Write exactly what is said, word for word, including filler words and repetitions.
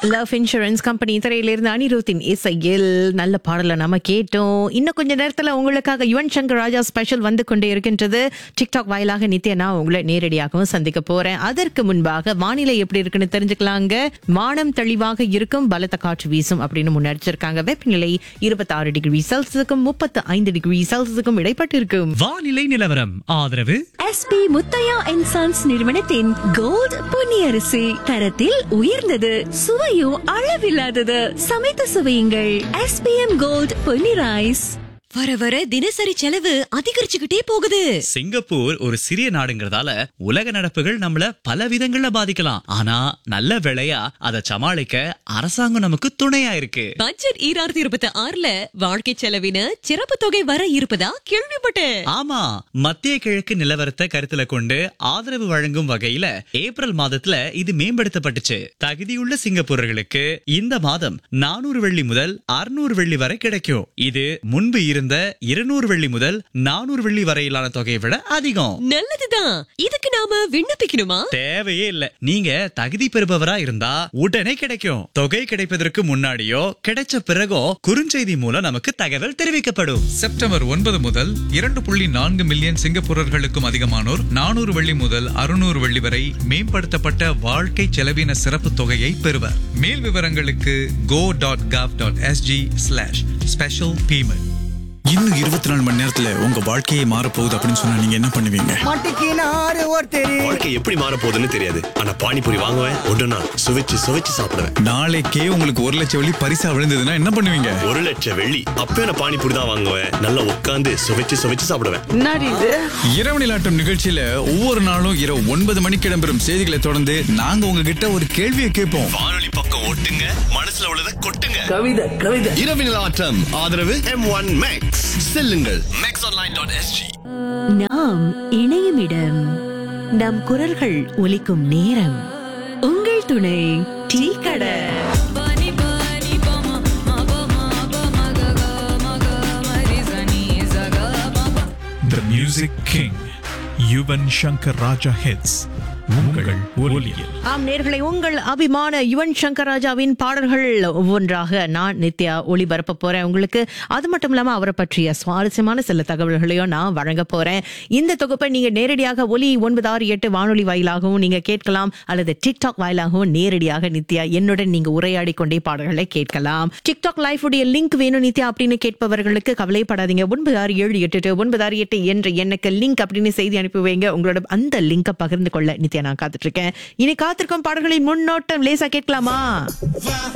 Love insurance company திரையிலிருந்து அனிருத்தின் இசையில் நல்ல பாடலை நாம கேட்டோம். இன்னும் கொஞ்ச நேரத்துல உங்களுக்காக யுவன் சங்கர் ராஜா ஸ்பெஷல் வந்து கொண்டே இருக்கின்றது. டிக்டாக் வாயிலாக நித்யா நான் உங்களை நேரடியாகவும் சந்திக்க போறேன். அதற்கு முன்பாக வானிலை எப்படி இருக்குன்னு தெரிஞ்சுக்கலாங்க. வானம் தெளிவாக இருக்கும், பலத்த காற்று வீசும் அப்படின்னு முன்னெச்சரிக்காங்க. வெப்பநிலை இருபத்தி ஆறு டிகிரி செல்சியஸுக்கும் முப்பத்தி ஐந்து டிகிரி செல்சியஸுக்கும் இடைப்பட்டு இருக்கும். வானிலை நிலவரம் ஆதரவு எஸ்பி முத்தையா அண்ட் சன்ஸ் நிறுவனத்தின் கோல்ட் பொன்னியரிசி, தரத்தில் உயர்ந்தது, சுவையும் அளவில்லாதது. சமைத்து சுவையுங்கள். SPM gold Ponni rice. வர வர தினசரி செலவு அதிகரிச்சுக்கிட்டே போகுது. சிங்கப்பூர் ஒரு சிறிய நாடுங்கிறதால உலக நடப்புகள் நம்மள பல விதங்கள்ல பாதிக்கலாம். ஆனா நல்ல வேளையா அதை சமாளிக்க அரசாங்கம் நமக்கு துணையா இருக்கு. பட்ஜெட் ஈராயிரத்தி இருபத்தி ஆறுல வாழ்க்கை செலவின சிறப்பு தொகை வர இருப்பதா கேள்விப்பட்டேன். ஆமா, மத்திய கிழக்கு நிலவரத்தை கருத்துல கொண்டு ஆதரவு வழங்கும் வகையில ஏப்ரல் மாதத்துல இது மேம்படுத்தப்பட்டுச்சு. தகுதியுள்ள சிங்கப்பூரர்களுக்கு இந்த மாதம் நானூறு வெள்ளி முதல் அறுநூறு வெள்ளி வரை கிடைக்கும். இது முன்பு இருந்த இருநூறு வெள்ளி முதல் நானூறு வெள்ளி வரையிலான தொகையை விட அதிகம். நல்லதுதான். இதுக்கு நாம விண்ணப்பிக்கணுமா? தேவையே இல்ல. நீங்க தகுதி பெறுபவரா இருந்தா உடனே கிடைக்கும். தொகை கிடைப்பதற்கு முன்னாடியோ கிடைச்ச பிறகோ குறுஞ்செய்தி மூலம் நமக்கு தகவல் தெரிவிக்கப்படும். செப்டம்பர் ஒன்பது முதல் இரண்டு புள்ளி நான்கு மில்லியன் சிங்கப்பூரர்களுக்கும் அதிகமானோர் நானூறு வெள்ளி முதல் அறுநூறு வெள்ளி வரை மேம்படுத்தப்பட்ட வாழ்க்கை செலவின சிறப்பு தொகையை பெறுவர். மேல் விவரங்களுக்கு go dot gov dot sg slash special payment. இன்னும் இருபத்தி நாலு மணி நேரத்துல உங்க வாழ்க்கையே மாறப்போகுது அப்படின்னு சொன்னா நீங்க என்ன பண்ணுவீங்க? வாழ்க்கை எப்படி மாற போகுதுன்னு தெரியாது. ஆனா பானிபூரி வாங்குவேன், ஒன்றுனா சுவைச்சு சுவைச்சு சாப்பிடுவேன். நாளைக்கே உங்களுக்கு ஒரு லட்சம் வெள்ளி பரிசா விழுந்ததுன்னா என்ன பண்ணுவீங்க? ஒரு லட்சம் வெள்ளி அப்பவே நான் பானிபூரி தான் வாங்குவேன். நல்லா உட்காந்து சுவைச்சு சுவைச்சு சாப்பிடுவேன். இரவு நிலாட்டம் நிகழ்ச்சியில ஒவ்வொரு நாளும் இரவு ஒன்பது மணிக்கு இடம்பெறும் செய்திகளை தொடர்ந்து நாங்க உங்ககிட்ட ஒரு கேள்வியை கேட்போம். வானொலி பக்கம் ஓட்டுங்க, மனசுல உள்ளதை கொட்டுங்க. கவிதை கவிதை இரவு நிலாட்டம் ஆதரவு எம் ஒன் மேக்ஸ். செல்லுங்கள் மேக்ஸ் ஆன்லைன் டாட் எஸ்ஜி. நாம் இணையும் இடம், நம் குரல்கள் ஒலிக்கும் நேரம். உங்கள் துணை டீ கடை. The Music King, Yuvan Shankar Raja hits. உங்கள் ஒலியில். ஆம் நேயர்களே, உங்கள் அபிமான யுவன் சங்கர் ராஜாவின் பாடல்கள் ஒவ்வொன்றாக நான் நித்யா ஒளிபரப்ப போறேன் உங்களுக்கு. அது மட்டும் இல்லாம அவரை பற்றிய சுவாரஸ்யமான சில தகவல்களையும் நான் வழங்க போறேன். இந்த தொகுப்பை நீங்க நேரடியாக ஒலி ஒன்பது ஆறு எட்டு வானொலி வாயிலாகவும் நீங்க கேட்கலாம், அல்லது டிக்டாக் வாயிலாகவும் நேரடியாக நித்யா என்னுடன் நீங்க உரையாடி கொண்டே பாடல்களை கேட்கலாம். டிக்டாக் லைவ் உடைய லிங்க் வேணும் நித்யா அப்படின்னு கேட்பவர்களுக்கு கவலைப்படாதீங்க. ஒன்பது ஆறு ஏழு எட்டு ஒன்பது ஆறு எட்டு என்ற எண்ணுக்கு லிங்க் அப்படின்னு செய்தி அனுப்பி வைங்க. உங்களோட அந்த லிங்கை பகிர்ந்து கொள்ள நித்யா நான் காத்துட்டு இருக்கேன். இனி காத்திருக்கும் பாடல்களின் முன்னோட்டம் லேசா கேட்கலாமா?